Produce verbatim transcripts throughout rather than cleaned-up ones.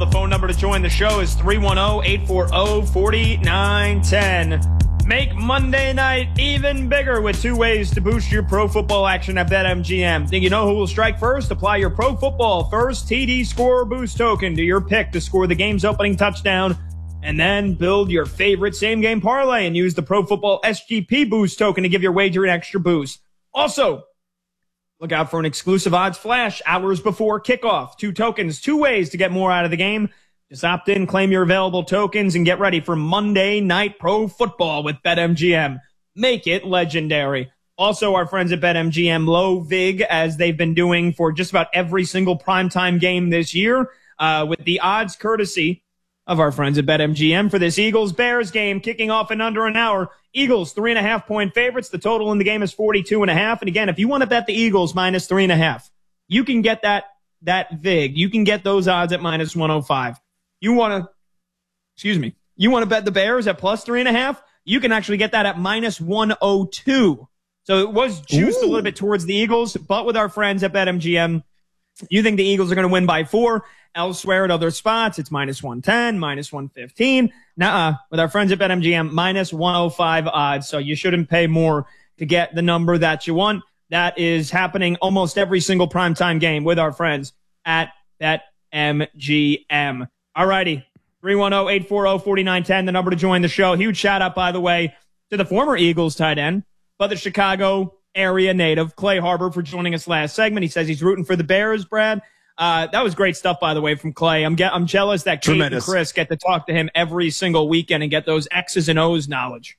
The phone number to join the show is three one zero, eight four zero, four nine one zero. Make Monday night even bigger with two ways to boost your pro football action at BetMGM. Think you know who will strike first? Apply your Pro Football First T D Score Boost token to your pick to score the game's opening touchdown, and then build your favorite same-game parlay and use the Pro Football S G P Boost token to give your wager an extra boost. Also, look out for an exclusive odds flash hours before kickoff. Two tokens, two ways to get more out of the game. Just opt in, claim your available tokens, and get ready for Monday Night Pro Football with BetMGM. Make it legendary. Also, our friends at BetMGM low vig, as they've been doing for just about every single primetime game this year, uh, with the odds courtesy of our friends at BetMGM for this Eagles-Bears game kicking off in under an hour. Eagles, three and a half point favorites. The total in the game is forty-two and a half. And again, if you want to bet the Eagles minus three and a half, you can get that, that vig. You can get those odds at minus one oh five. You want to, excuse me, you want to bet the Bears at plus three and a half? You can actually get that at minus one oh two. So it was juiced Ooh. a little bit towards the Eagles, but with our friends at BetMGM, you think the Eagles are going to win by four. Elsewhere at other spots, it's minus one ten, minus one fifteen. Nuh-uh. With our friends at BetMGM, minus one oh five odds. So you shouldn't pay more to get the number that you want. That is happening almost every single primetime game with our friends at BetMGM. All righty. three one zero, eight four zero, four nine one zero, the number to join the show. Huge shout out, by the way, to the former Eagles tight end, but the Chicago area native, Clay Harbor, for joining us last segment. He says he's rooting for the Bears, Brad. Uh, that was great stuff, by the way, from Clay. I'm get, I'm jealous that Kate Tremendous. and Chris get to talk to him every single weekend and get those X's and O's knowledge.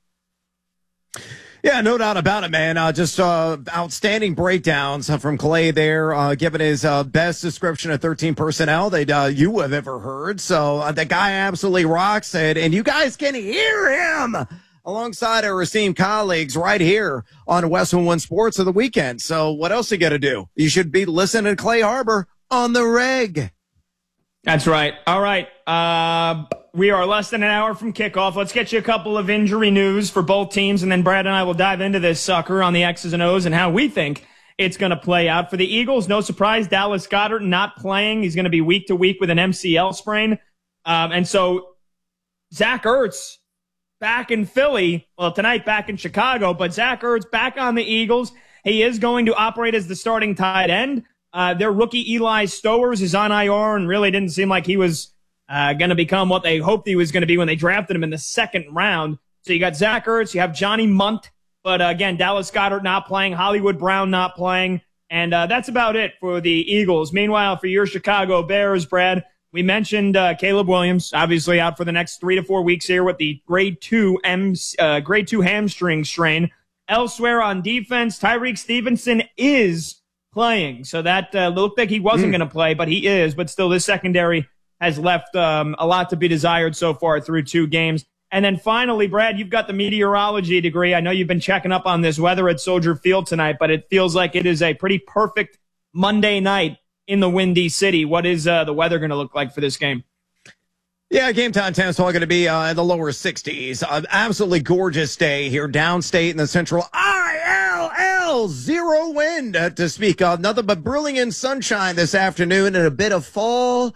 Yeah, no doubt about it, man. Uh, just uh, outstanding breakdowns from Clay there, uh, giving his uh, best description of thirteen personnel that uh, you have ever heard. So uh, the guy absolutely rocks it, and you guys can hear him alongside our esteemed colleagues right here on West One Sports of the weekend. So what else you got to do? You should be listening to Clay Harbor on the reg. That's right. All right. Uh, we are less than an hour from kickoff. Let's get you a couple of injury news for both teams, and then Brad and I will dive into this sucker on the X's and O's and how we think it's going to play out. For the Eagles, no surprise, Dallas Goedert not playing. He's going to be week to week with an M C L sprain. Um, and so Zach Ertz back in Philly, well, tonight back in Chicago, but Zach Ertz back on the Eagles. He is going to operate as the starting tight end. Uh, their rookie Eli Stowers is on I R and really didn't seem like he was uh, going to become what they hoped he was going to be when they drafted him in the second round. So you got Zach Ertz, you have Johnny Munt, but uh, again, Dallas Goedert not playing, Hollywood Brown not playing, and uh, that's about it for the Eagles. Meanwhile, for your Chicago Bears, Brad, we mentioned uh, Caleb Williams, obviously out for the next three to four weeks here with the grade two M, uh, grade two hamstring strain. Elsewhere on defense, Tyreek Stevenson is playing. So that uh, looked like he wasn't mm. going to play, but he is. But still, this secondary has left um, a lot to be desired so far through two games. And then finally, Brad, you've got the meteorology degree. I know you've been checking up on this weather at Soldier Field tonight, but it feels like it is a pretty perfect Monday night in the Windy City. What is uh, the weather going to look like for this game? Yeah, game time temps all going to be uh, in the lower sixties. Uh, absolutely gorgeous day here downstate in the central I L L. Zero wind uh, to speak of. Nothing but brilliant sunshine this afternoon and a bit of fall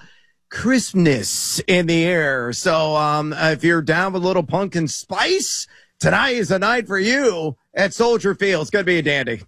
crispness in the air. So um, if you're down with a little pumpkin spice, tonight is the night for you at Soldier Field. It's going to be a dandy.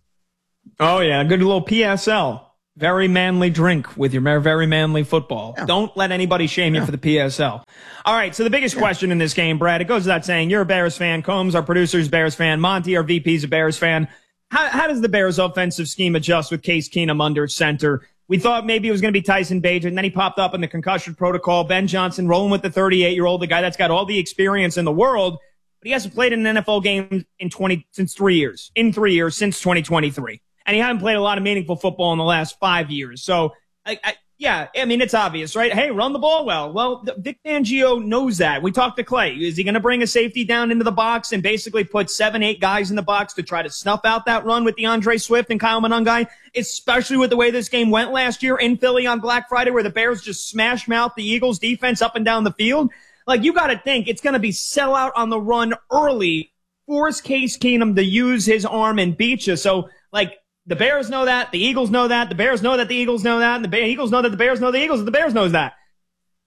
Oh, yeah, good little P S L. Very manly drink with your very manly football. Yeah. Don't let anybody shame you yeah. for the P S L. All right, so the biggest yeah. question in this game, Brad, it goes without saying, you're a Bears fan. Combs, our producer's a Bears fan. Monty, our V P's a Bears fan. How, how does the Bears offensive scheme adjust with Case Keenum under center? We thought maybe it was going to be Tyson Bagent, and then he popped up in the concussion protocol. Ben Johnson rolling with the thirty-eight-year-old, the guy that's got all the experience in the world, but he hasn't played in an N F L game in twenty since three years, in three years since twenty twenty-three. And he hasn't played a lot of meaningful football in the last five years. So, I, I, yeah, I mean, it's obvious, right? Hey, run the ball well. Well, Vic Fangio knows that. We talked to Clay. Is he going to bring a safety down into the box and basically put seven, eight guys in the box to try to snuff out that run with DeAndre Swift and Kyle Monangai, especially with the way this game went last year in Philly on Black Friday where the Bears just smash mouth the Eagles defense up and down the field? Like, you got to think it's going to be sell out on the run early, force Case Keenum to use his arm and beat you. So, like, the Bears know that. The Eagles know that. The Bears know that the Eagles know that. And the Eagles know that the Bears know the Eagles. And the Bears knows that.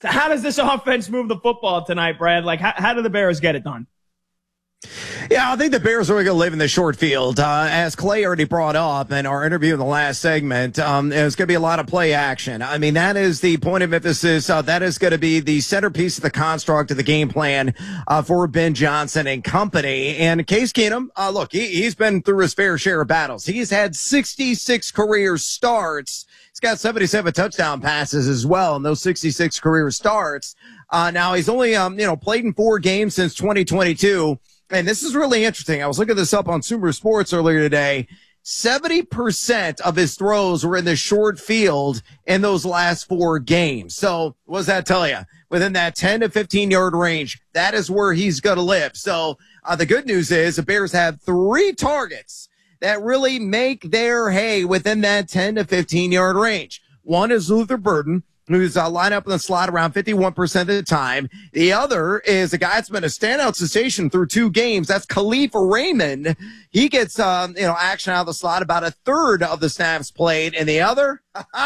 How does this offense move the football tonight, Brad? Like, how, how do the Bears get it done? Yeah, I think the Bears are going to live in the short field. Uh, as Clay already brought up in our interview in the last segment, um, there's going to be a lot of play action. I mean, that is the point of emphasis. Uh, that is going to be the centerpiece of the construct of the game plan uh, for Ben Johnson and company. And Case Keenum, uh, look, he, he's been through his fair share of battles. He's had sixty-six career starts. He's got seventy-seven touchdown passes as well in those sixty-six career starts. Uh, now, he's only, um, you know, played in four games since twenty twenty-two. And this is really interesting. I was looking this up on Sumer Sports earlier today. seventy percent of his throws were in the short field in those last four games. So what does that tell you? Within that ten to fifteen yard range, that is where he's going to live. So uh, the good news is the Bears have three targets that really make their hay within that ten to fifteen yard range. One is Luther Burden, who's uh, lined up in the slot around fifty-one percent of the time. The other is a guy that's been a standout sensation through two games. That's Khalif Raymond. He gets, um, you know, action out of the slot about a third of the snaps played. And the other,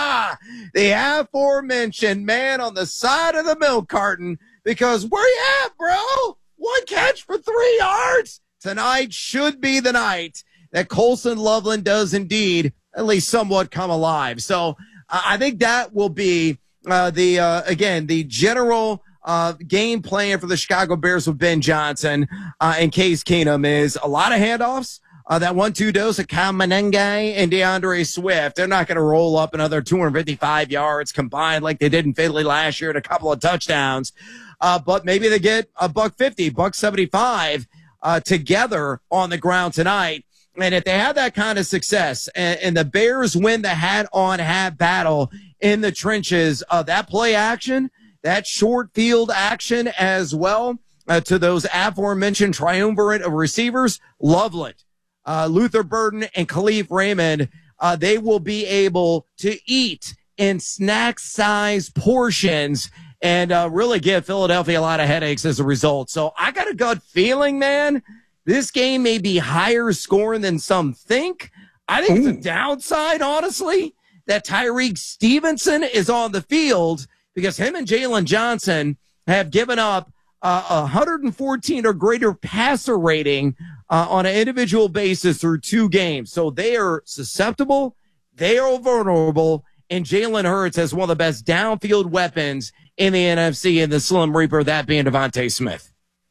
the aforementioned man on the side of the milk carton, because where you at, bro? One catch for three yards. Tonight should be the night that Colson Loveland does indeed at least somewhat come alive. So uh, I think that will be Uh, the, uh, again, the general, uh, game plan for the Chicago Bears with Ben Johnson, uh, and Case Keenum is a lot of handoffs. Uh, that one two dose of Kyle Menenge and DeAndre Swift. They're not going to roll up another two hundred fifty-five yards combined like they did in Philly last year and a couple of touchdowns. Uh, but maybe they get a buck fifty, buck seventy-five, uh, together on the ground tonight. And if they have that kind of success and, and the Bears win the hat on hat battle in the trenches, uh, that play action, that short field action as well, uh, to those aforementioned triumvirate of receivers, Loveland, uh, Luther Burden, and Khalif Raymond, uh, they will be able to eat in snack size portions and uh, really give Philadelphia a lot of headaches as a result. So I got a gut feeling, man. This game may be higher scoring than some think. I think Ooh. It's a downside, honestly, that Tyreek Stevenson is on the field because him and Jalen Johnson have given up uh, one hundred fourteen or greater passer rating uh, on an individual basis through two games. So they are susceptible, they are vulnerable, and Jalen Hurts has one of the best downfield weapons in the N F C in the Slim Reaper, that being Devontae Smith.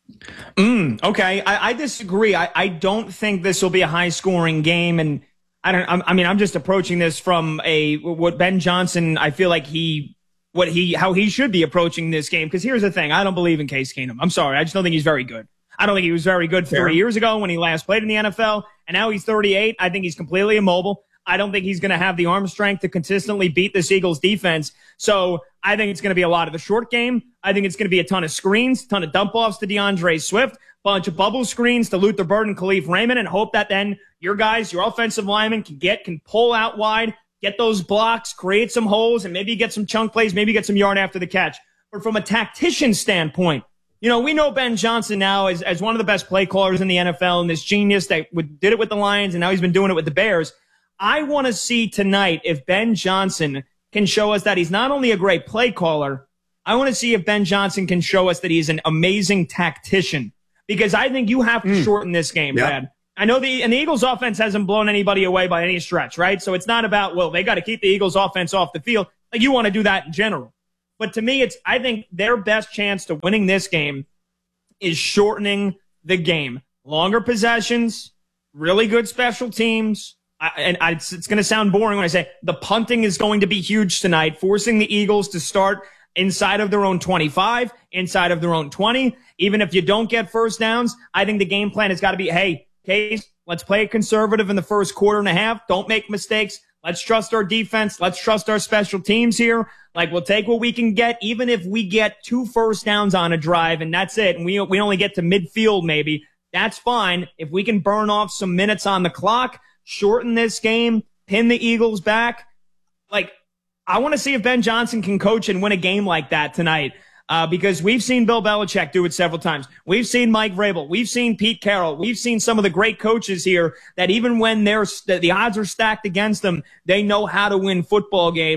Mm, okay, I, I disagree. I, I don't think this will be a high-scoring game, and I don't. I, I mean, I'm just approaching this from a what Ben Johnson. I feel like he, what he, how he should be approaching this game. Because here's the thing: I don't believe in Case Keenum. I'm sorry, I just don't think he's very good. I don't think he was very good Fair. three years ago when he last played in the N F L, and now he's thirty-eight. I think he's completely immobile. I don't think he's going to have the arm strength to consistently beat this Eagles defense. So I think it's going to be a lot of the short game. I think it's going to be a ton of screens, ton of dump offs to DeAndre Swift, bunch of bubble screens to Luther Burden, Khalif Raymond, and hope that then your guys, your offensive linemen can get, can pull out wide, get those blocks, create some holes, and maybe get some chunk plays, maybe get some yard after the catch. But from a tactician standpoint, you know, we know Ben Johnson now as, as one of the best play callers in the N F L and this genius that would, did it with the Lions, and now he's been doing it with the Bears. I want to see tonight if Ben Johnson can show us that he's not only a great play caller, I want to see if Ben Johnson can show us that he's an amazing tactician, because I think you have to mm. shorten this game, yep. Brad. I know the, and the Eagles offense hasn't blown anybody away by any stretch, right? So it's not about, well, they got to keep the Eagles offense off the field. Like, you want to do that in general. But to me, it's, I think their best chance to winning this game is shortening the game. Longer possessions, really good special teams. I, and I, it's, it's going to sound boring when I say the punting is going to be huge tonight, forcing the Eagles to start inside of their own twenty-five, inside of their own twenty. Even if you don't get first downs, I think the game plan has got to be, hey, Case, let's play it conservative in the first quarter and a half. Don't make mistakes. Let's trust our defense. Let's trust our special teams here. Like, we'll take what we can get, even if we get two first downs on a drive and that's it, and we we only get to midfield maybe. That's fine. If we can burn off some minutes on the clock, shorten this game, pin the Eagles back. Like, I want to see if Ben Johnson can coach and win a game like that tonight, uh, because we've seen Bill Belichick do it several times. We've seen Mike Vrabel. We've seen Pete Carroll. We've seen some of the great coaches here that even when they're, the odds are stacked against them, they know how to win football games.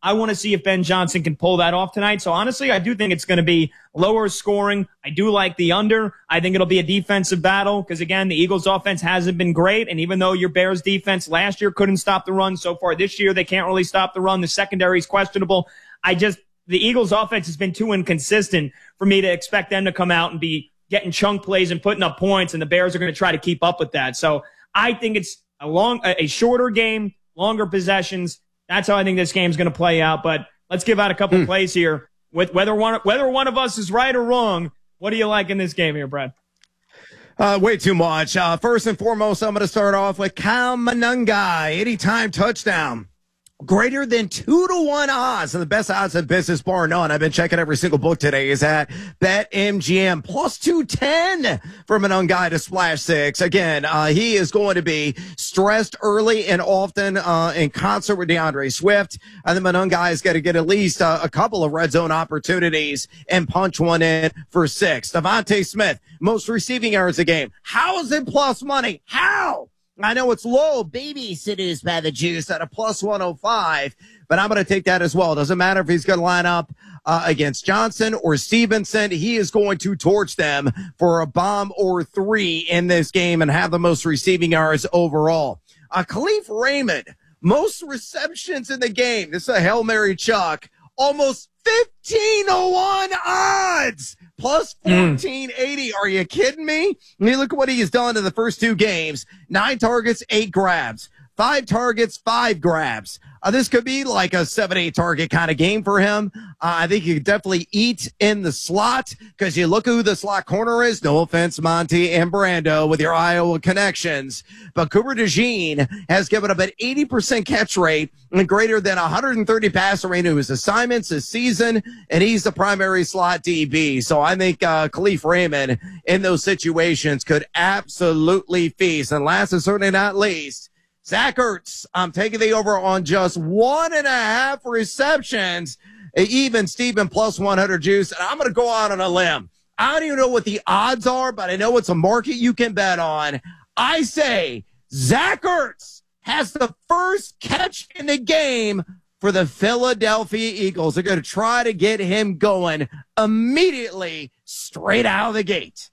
I want to see if Ben Johnson can pull that off tonight. So honestly, I do think it's going to be lower scoring. I do like the under. I think it'll be a defensive battle because, again, the Eagles' offense hasn't been great. And even though your Bears' defense last year couldn't stop the run, so far this year they can't really stop the run. The secondary is questionable. I just the Eagles' offense has been too inconsistent for me to expect them to come out and be getting chunk plays and putting up points, and the Bears are going to try to keep up with that. So I think it's a long, a shorter game, longer possessions. That's how I think this game's going to play out. But let's give out a couple hmm. plays here. With whether one whether one of us is right or wrong, what do you like in this game here, Brad? Uh, way too much. Uh, first and foremost, I'm going to start off with Kyle Monangai, anytime touchdown. Greater than two to one odds, and the best odds in business, bar none. I've been checking every single book today. Is at BetMGM plus two ten for Monangai to splash six. Again, uh, he is going to be stressed early and often uh, in concert with DeAndre Swift. And the Monangai is going to get at least uh, a couple of red zone opportunities and punch one in for six. Devontae Smith, most receiving yards a game. How is it plus money? How? I know it's low, babysitters by the juice at a plus one oh five, but I'm going to take that as well. Doesn't matter if he's going to line up uh, against Johnson or Stevenson. He is going to torch them for a bomb or three in this game and have the most receiving yards overall. Uh, Khalif Raymond, most receptions in the game. This is a Hail Mary Chuck. Almost fifteen to one odds. Plus fourteen eighty. Mm. Are you kidding me? I mean, look at what he has done in the first two games. Nine targets, eight grabs. Five targets, five grabs. Uh, this could be like a seven, eight target kind of game for him. Uh, I think he could definitely eat in the slot because you look who the slot corner is. No offense, Monty and Brando with your Iowa connections. But Cooper DeJean has given up an eighty percent catch rate and greater than one hundred thirty passer rate in his assignments this season. And he's the primary slot D B. So I think uh, Khalif Raymond in those situations could absolutely feast. And last and certainly not least, Zach Ertz, I'm taking the over on just one and a half receptions, even Steven plus one hundred juice. And I'm going to go out on a limb. I don't even know what the odds are, but I know it's a market you can bet on. I say Zach Ertz has the first catch in the game for the Philadelphia Eagles. They're going to try to get him going immediately straight out of the gate.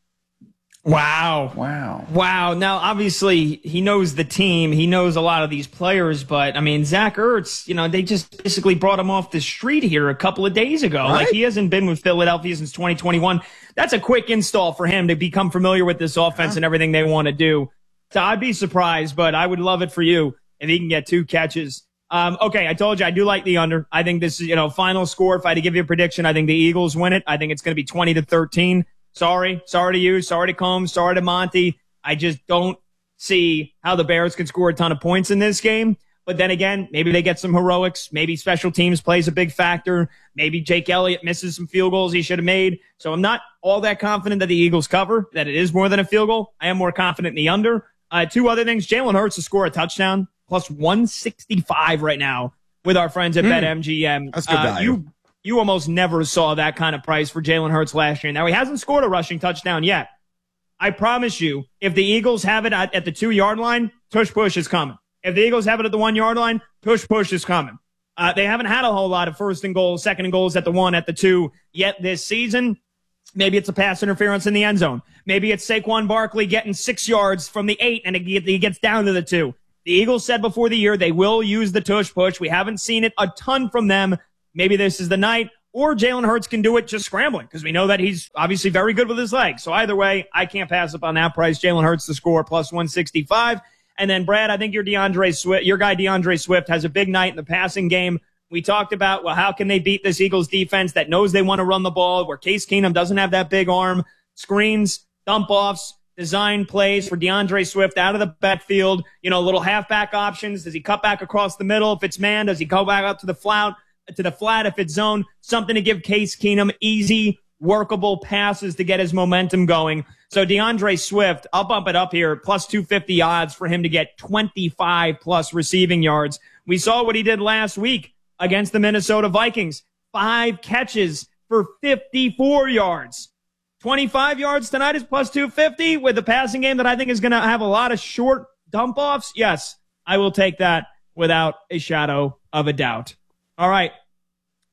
Wow. Wow. Wow. Now, obviously, he knows the team. He knows a lot of these players. But, I mean, Zach Ertz, you know, they just basically brought him off the street here a couple of days ago. Right? Like, he hasn't been with Philadelphia since twenty twenty-one. That's a quick install for him to become familiar with this offense yeah. and everything they want to do. So I'd be surprised, but I would love it for you if he can get two catches. Um, okay, I told you I do like the under. I think this is, you know, final score. If I had to give you a prediction, I think the Eagles win it. I think it's going to be twenty to thirteen. Sorry. Sorry to you. Sorry to Combs. Sorry to Monty. I just don't see how the Bears can score a ton of points in this game. But then again, maybe they get some heroics. Maybe special teams plays a big factor. Maybe Jake Elliott misses some field goals he should have made. So I'm not all that confident that the Eagles cover, that it is more than a field goal. I am more confident in the under. Uh, two other things. Jalen Hurts to score a touchdown, plus one sixty-five right now with our friends at mm, BetMGM. That's good value. Uh, you, You almost never saw that kind of price for Jalen Hurts last year. Now, he hasn't scored a rushing touchdown yet. I promise you, if the Eagles have it at, at the two-yard line, tush-push is coming. If the Eagles have it at the one-yard line, tush-push is coming. Uh, they haven't had a whole lot of first and goals, second and goals at the one, at the two yet this season. Maybe it's a pass interference in the end zone. Maybe it's Saquon Barkley getting six yards from the eight, and he gets down to the two. The Eagles said before the year they will use the tush-push. We haven't seen it a ton from them. Maybe this is the night, or Jalen Hurts can do it just scrambling because we know that he's obviously very good with his legs. So either way, I can't pass up on that price. Jalen Hurts to score plus one sixty-five. And then, Brad, I think your DeAndre Swift, your guy DeAndre Swift has a big night in the passing game. We talked about, well, how can they beat this Eagles defense that knows they want to run the ball, where Case Keenum doesn't have that big arm, screens, dump-offs, design plays for DeAndre Swift out of the backfield, you know, little halfback options. Does he cut back across the middle if it's man? Does he go back up to the flat? to the flat if it's zone, something to give Case Keenum easy, workable passes to get his momentum going. So DeAndre Swift, I'll bump it up here, plus two fifty odds for him to get twenty-five plus receiving yards. We saw what he did last week against the Minnesota Vikings. Five catches for fifty-four yards. twenty-five yards tonight is plus two fifty with a passing game that I think is going to have a lot of short dump-offs. Yes, I will take that without a shadow of a doubt. All right,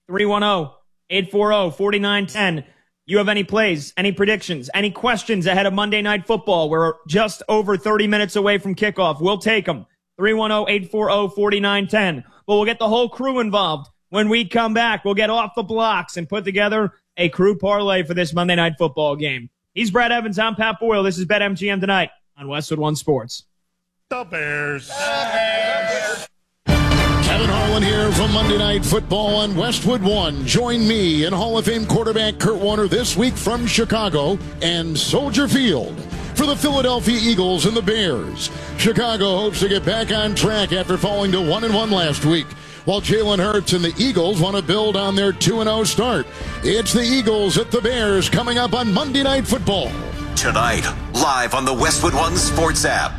three one zero, eight four zero, four nine one zero. You have any plays, any predictions, any questions ahead of Monday Night Football? We're just over thirty minutes away from kickoff. We'll take them. three one zero, eight four zero, four nine one zero. But we'll get the whole crew involved. When we come back, we'll get off the blocks and put together a crew parlay for this Monday Night Football game. He's Brad Evans. I'm Pat Boyle. This is BetMGM Tonight on Westwood One Sports. The Bears. The Bears. Kevin Harlan here from Monday Night Football on Westwood One. Join me and Hall of Fame quarterback Kurt Warner this week from Chicago and Soldier Field for the Philadelphia Eagles and the Bears. Chicago hopes to get back on track after falling to one and one last week, while Jalen Hurts and the Eagles want to build on their two and oh start. It's the Eagles at the Bears coming up on Monday Night Football. Tonight, live on the Westwood One Sports app.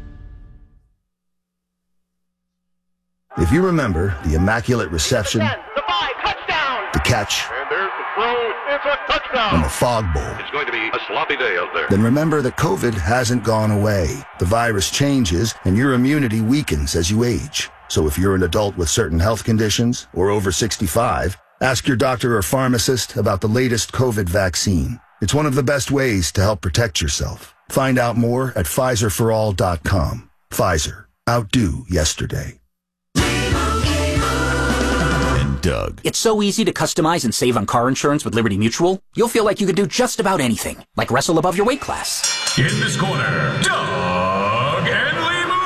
If you remember the immaculate reception, the five, touchdown, the catch, and there's the throw, it's a touchdown, and the fog bowl, it's going to be a sloppy day out there. Then remember that COVID hasn't gone away. The virus changes, and your immunity weakens as you age. So if you're an adult with certain health conditions or over sixty-five, ask your doctor or pharmacist about the latest COVID vaccine. It's one of the best ways to help protect yourself. Find out more at Pfizer for all dot com. Pfizer. Outdo yesterday. Doug. It's so easy to customize and save on car insurance with Liberty Mutual. You'll feel like you could do just about anything, like wrestle above your weight class. In this corner, Doug and Limu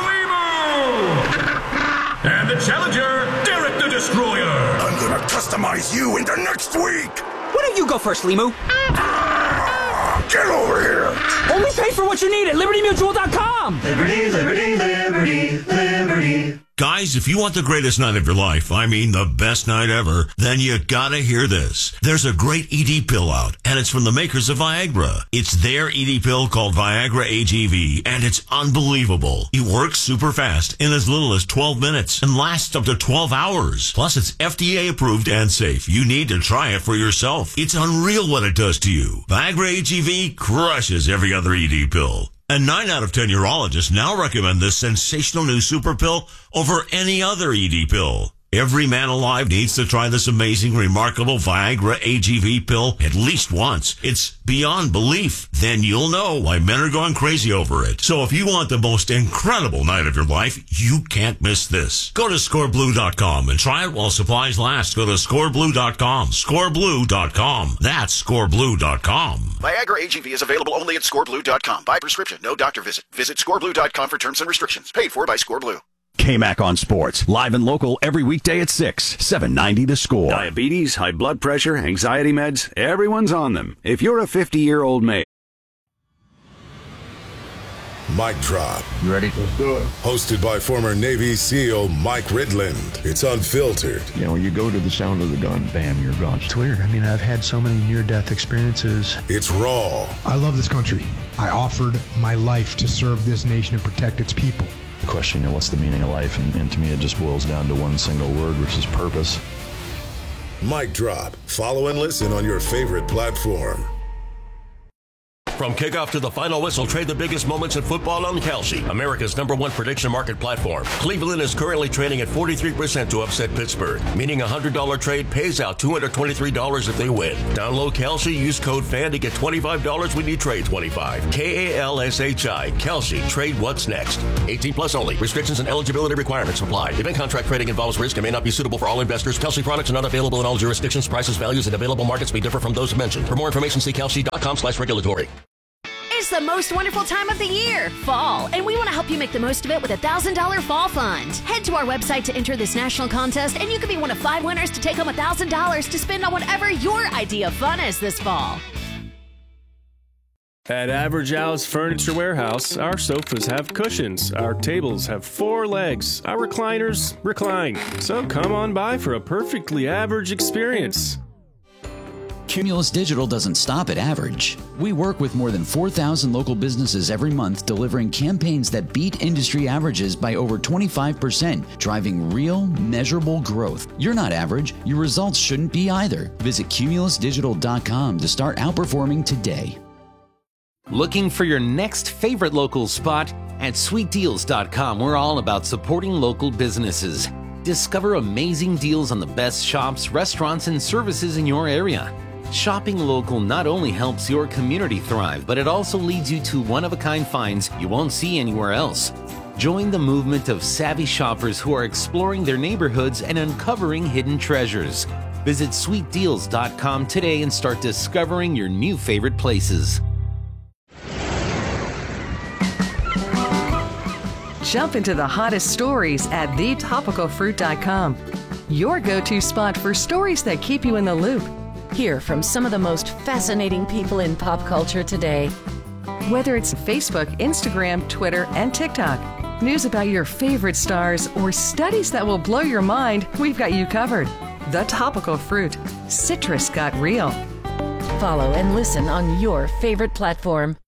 Limu. And the challenger, Derek the Destroyer. I'm gonna customize you into next week. Why don't you go first, Limu? Ah, get over here. Only pay for what you need at Liberty Mutual dot com. Liberty, Liberty, Liberty, Liberty. Guys, if you want the greatest night of your life, I mean the best night ever, then you gotta hear this. There's a great E D pill out, and it's from the makers of Viagra. It's their E D pill called Viagra A G V, and it's unbelievable. It works super fast in as little as twelve minutes and lasts up to twelve hours. Plus, it's F D A approved and safe. You need to try it for yourself. It's unreal what it does to you. Viagra A G V crushes every other E D pill. And nine out of ten urologists now recommend this sensational new super pill over any other E D pill. Every man alive needs to try this amazing, remarkable Viagra A G V pill at least once. It's beyond belief. Then you'll know why men are going crazy over it. So if you want the most incredible night of your life, you can't miss this. Go to score blue dot com and try it while supplies last. Go to score blue dot com. score blue dot com. That's score blue dot com. Viagra A G V is available only at score blue dot com. By prescription, no doctor visit. Visit score blue dot com for terms and restrictions. Paid for by ScoreBlue. K-Mac on Sports, live and local every weekday at six, seven ninety The Score. Diabetes, high blood pressure, anxiety meds, everyone's on them. If you're a fifty-year-old male. Mic Drop. You ready? Let's do it. Hosted by former Navy SEAL Mike Ridland. It's unfiltered. You know, you go to the sound of the gun, bam, you're gone. It's weird. I mean, I've had so many near-death experiences. It's raw. I love this country. I offered my life to serve this nation and protect its people. The question, you know, what's the meaning of life? And, and to me, it just boils down to one single word, which is purpose. Mic Drop. Follow and listen on your favorite platform. From kickoff to the final whistle, trade the biggest moments in football on Kalshi, America's number one prediction market platform. Cleveland is currently trading at forty-three percent to upset Pittsburgh, meaning a one hundred dollars trade pays out two hundred twenty-three dollars if they win. Download Kalshi, use code FAN to get twenty-five dollars when you trade twenty-five dollars. K A L S H I, Kalshi, trade what's next. eighteen plus only. Restrictions and eligibility requirements apply. Event contract trading involves risk and may not be suitable for all investors. Kalshi products are not available in all jurisdictions. Prices, values, and available markets may differ from those mentioned. For more information, see kalshi dot com slash regulatory. It's the most wonderful time of the year, fall, and we want to help you make the most of it with a one thousand dollars fall fund. Head to our website to enter this national contest, and you could be one of five winners to take home one thousand dollars to spend on whatever your idea of fun is this fall. At Average Al's Furniture Warehouse, our sofas have cushions, our tables have four legs, our recliners recline. So come on by for a perfectly average experience. Cumulus Digital doesn't stop at average. We work with more than four thousand local businesses every month, delivering campaigns that beat industry averages by over twenty-five percent, driving real, measurable growth. You're not average. Your results shouldn't be either. Visit cumulus digital dot com to start outperforming today. Looking for your next favorite local spot? At sweet deals dot com, we're all about supporting local businesses. Discover amazing deals on the best shops, restaurants, and services in your area. Shopping local not only helps your community thrive, but it also leads you to one-of-a-kind finds you won't see anywhere else. Join the movement of savvy shoppers who are exploring their neighborhoods and uncovering hidden treasures. Visit sweet deals dot com today and start discovering your new favorite places. Jump into the hottest stories at the topical fruit dot com. Your go-to spot for stories that keep you in the loop. Hear from some of the most fascinating people in pop culture today. Whether it's Facebook, Instagram, Twitter, and TikTok, news about your favorite stars, or studies that will blow your mind, we've got you covered. The Topical Fruit. Citrus got real. Follow and listen on your favorite platform.